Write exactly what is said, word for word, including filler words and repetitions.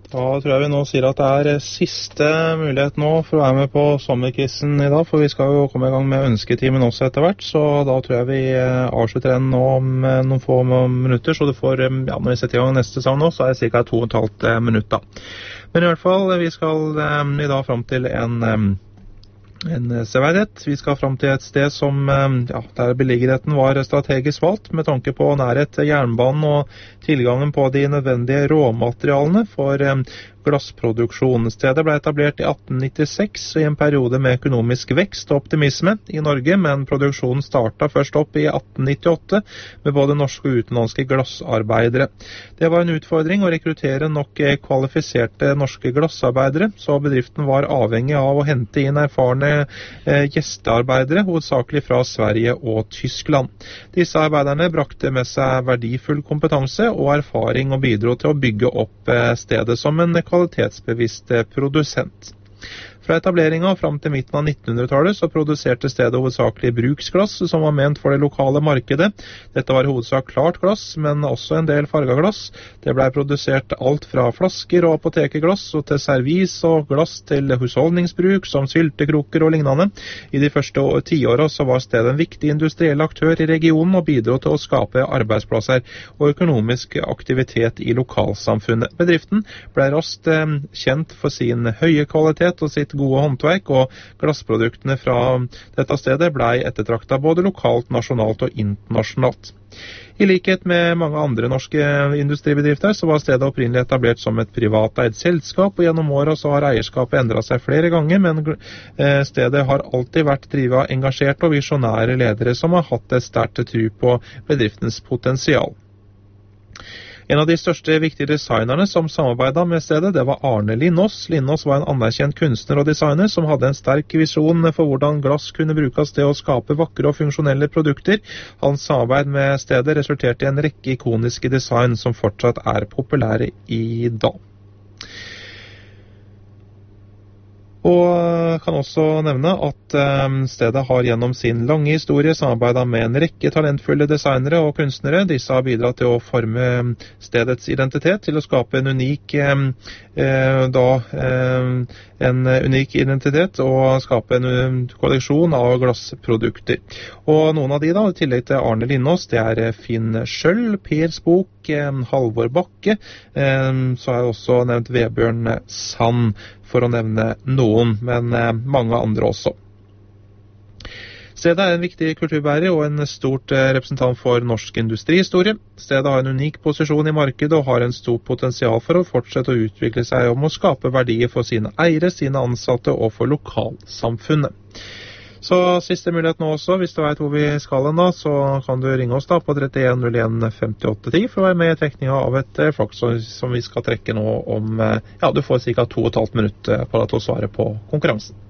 Da tror jeg vi nå sier at det er siste mulighet nå for å være med på sommerquizen i dag, for vi skal jo komme i gang med ønsketimen også etter hvert, så da tror jeg vi avslutter den nå om noen få minutter, så du får, ja, når vi setter i gang neste sang nå, så er det cirka to og et halvt minutt da. Men i hvert fall, vi skal i dag frem til en... En severdighet. Vi skal frem til et sted som, ja, der beliggenheten var strategisk valgt med tanke på nærhet til jernbanen og tilgangen på de nødvendige råmaterialene for glassproduksjon. Stedet ble etablert i atten nittiseks i en periode med økonomisk vekst og optimisme i Norge, men produksjonen startet først opp i atten nittiåtte med både norske og utenlandske glassarbeidere. Det var en utfordring å rekruttere nok kvalifiserte norske glassarbeidere, så bedriften var avhengig av å hente inn erfarne eh, gjestearbeidere, hovedsakelig fra Sverige og Tyskland. Disse arbeiderne brakte med seg verdifull kompetanse og erfaring og bidro til å bygge opp eh, stedet som en kvalitetsbevisst produsent. Fra etableringen og frem til midten av nittenhundretallet så produserte stedet hovedsakelig bruksglass som var ment for det lokale markedet. Dette var i hovedsak klart glass, men også en del farget glass. Det ble produsert alt fra flasker og apotekerglass og til servis og glass til husholdningsbruk som syltekroker og lignende. I de første tiårene så var stedet en viktig industriell aktør i regionen og bidro til å skape arbeidsplasser og økonomisk aktivitet i lokalsamfunnet. Bedriften ble raskt eh, kjent for sin høye kvalitet og sitt gode håndverk, og glassproduktene fra dette stedet ble ettertraktet både lokalt, nasjonalt og internasjonalt. I likhet med mange andre norske industribedrifter så var stedet opprinnelig etablert som et privateid selskap, og gjennom året så har eierskapet endret seg flere ganger, men stedet har alltid vært drivet av engasjerte og visjonære ledere som har hatt et sterkt tro på bedriftens potensial. En av de største viktige designerne som samarbeidet med stedet, det var Arne Lindås. Lindås var en anerkjent kunstner og designer som hadde en sterk visjon for hvordan glass kunne brukes til å skape vakre og funksjonelle produkter. Hans samarbeid med stedet resulterte i en rekke ikoniske design som fortsatt er populære i dag. Og kan også nevne at stedet har gjennom sin lange historie samarbeidet med en rekke talentfulle designere og kunstnere. Disse har bidratt til å forme stedets identitet, til å skape en unik, eh, da, eh, en unik identitet og skape en kolleksjon av glassprodukter. Og noen av de da, i tillegg til Arne Lindås, det er Finn Schøll, Per Spook, Halvor Bakke, eh, så har jeg også nevnt Vebjørn Sand, for å nevne noen, men eh, mange andre også. Stedet er en viktig kulturbærer og en stort eh, representant for norsk industrihistorie. Stedet har en unik posisjon i markedet og har en stor potensial for å fortsette å utvikle seg om å skape verdier for sine eiere, sine ansatte og for lokalsamfunnet. Så siste mulighet nå også, hvis du vet hvor vi skal hen da, så kan du ringe oss da på trettien null en femtiåtte ti for å være med i trekningen av et flokk som vi skal trekke nå om, ja, du får cirka to og et halvt minutt på deg til å svare på konkurransen.